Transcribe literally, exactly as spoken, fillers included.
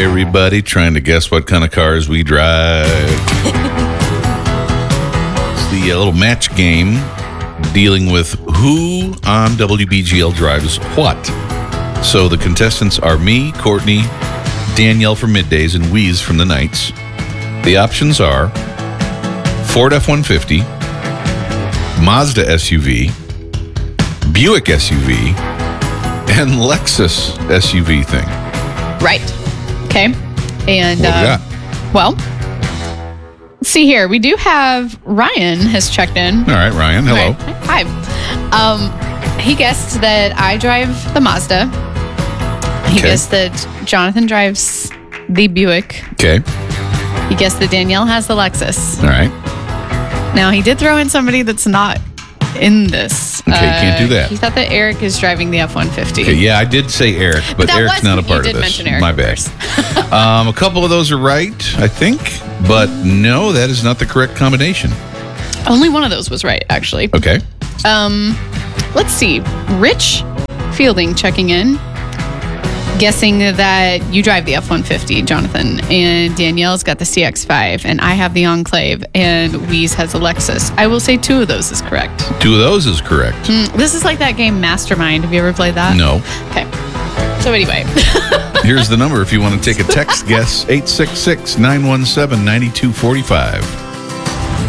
Everybody trying to guess what kind of cars we drive. It's the uh, little match game dealing with who on W B G L drives what. So the contestants are me, Courtney, Danielle from middays, and Wheeze from the nights. The options are Ford F one fifty, Mazda S U V, Buick S U V, and Lexus S U V thing. Right. Okay. And, What uh, we got? well, let's see here. We do have Ryan has checked in. All right, Ryan. Hello. Hi. Hi. Um, he guessed that I drive the Mazda. He Okay. guessed that Jonathan drives the Buick. Okay. He guessed that Danielle has the Lexus. All right. Now, he did throw in somebody that's not in this. Okay, you can't do that. He thought that Eric is driving the F one fifty. Okay, yeah, I did say Eric, but, that Eric's not a wasn't- part you of did this. mention Eric My at bad. first. um, a couple of those are right, I think, but no, that is not the correct combination. Only one of those was right, actually. Okay. Um, let's see. Rich Fielding checking in, guessing that you drive the F one fifty, Jonathan, and Danielle's got the C X five, and I have the Enclave, and Wheeze has a Lexus. I will say two of those is correct. Two of those is correct. Mm, this is like that game Mastermind. Have you ever played that? No. Okay. So anyway. Here's the number if you want to take a text guess, eight six six, nine one seven, nine two four five.